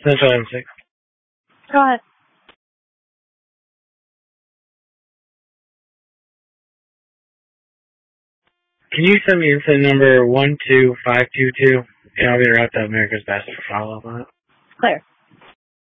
Central M6. Go ahead. Can you send me incident number 12522? And I'll be right to America's Best for follow-up on it. Clear.